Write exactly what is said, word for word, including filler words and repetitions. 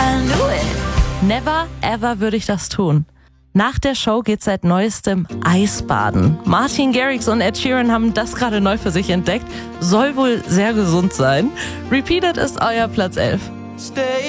I knew it. Never ever würde ich das tun. Nach der Show geht seit neuestem Eisbaden. Martin Garrix und Ed Sheeran haben das gerade neu für sich entdeckt. Soll wohl sehr gesund sein. Repeated ist euer Platz elf. Stay